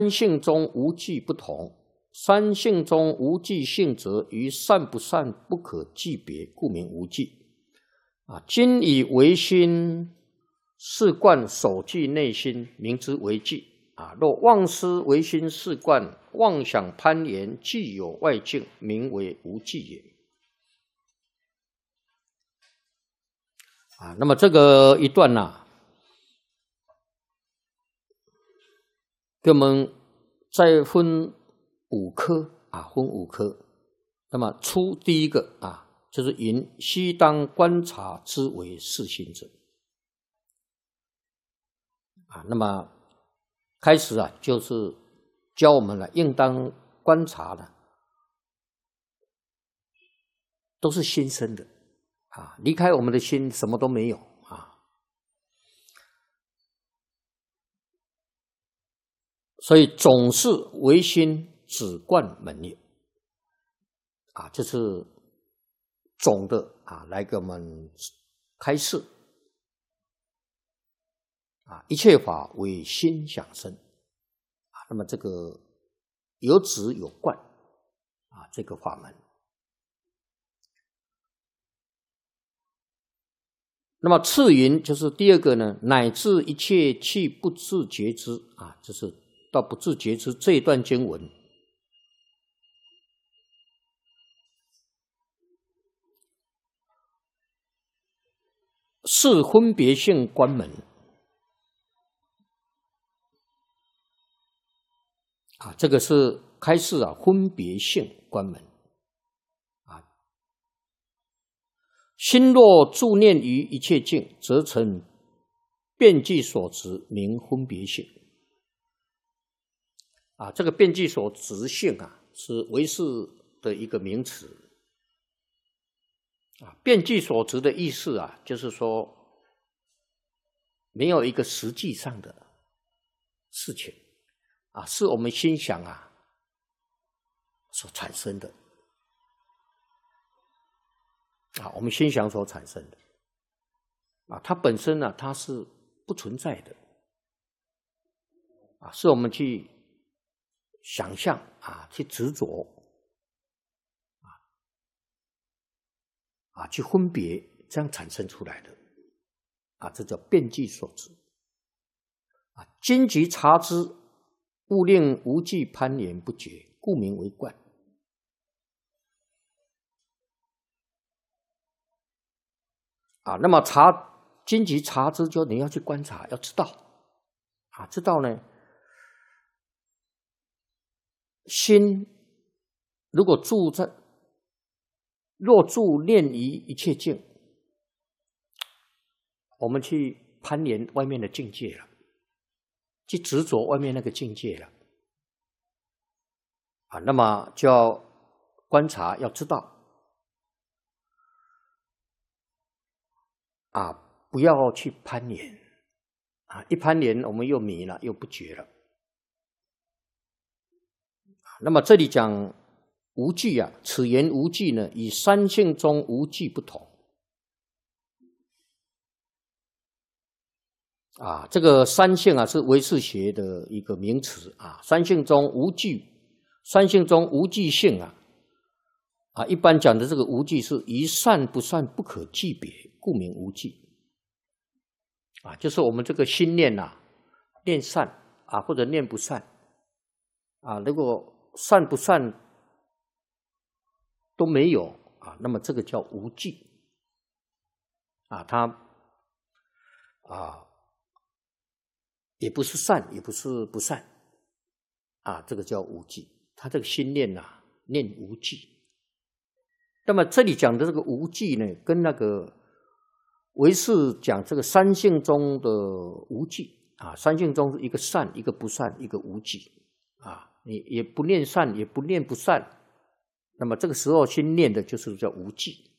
性中无记不同，三性中无记性则于善不善不可记别，故名无记。今以唯心事观守记内心，名之为记。若妄思唯心事观，妄想攀岩，既有外境，名为无记也。那么这个一段给我们再分5科分5科。那么出第一个就是云须当观察之为是心者。那么开始就是教我们了，应当观察的都是心生的离开我们的心什么都没有所以总是唯心止观门也这是总的来给我们开示一切法为心想生那么这个有止有观这个法门。那么次云就是第二个呢，乃至一切气不自觉知就是到不自觉知这一段经文，是分别性观门这个是开示分别性观门心若住念于一切境，则成遍计所执，名分别性这个遍计所执性是唯识的一个名词遍计所执的意思就是说没有一个实际上的事情是我们心想所产生的我们心想所产生的它本身它是不存在的是我们去想象去执着去分别这样产生出来的这叫遍计所执今即察之，勿令无记攀岩不绝，故名为观那么今即察之，就你要去观察，要知道知道呢，心如果若住念于一切境，我们去攀岩外面的境界了，去执着外面那个境界了那么就要观察，要知道不要去攀岩一攀岩我们又迷了，又不觉了那么这里讲无记此言无记呢，与三性中无记不同这个三性是唯识学的一个名词三性中无记，三性中无记性一般讲的这个无记是于善不善不可记别，故名无记就是我们这个心念念善或者念不善如果善不善都没有那么这个叫无记它也不是善，也不是不善这个叫无记，它这个心念念无记。那么这里讲的这个无记呢，跟那个唯识讲这个三性中的无记三性中是一个善，一个不善，一个无记你也不念善，也不念不善，那么这个时候心念的就是叫无记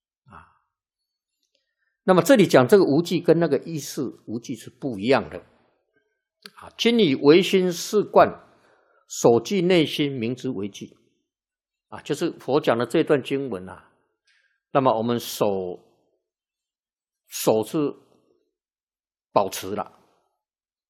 那么这里讲这个无记跟那个意识无记是不一样的今以唯心事观，守记内心，名之为记就是佛讲的这段经文那么我们手是保持了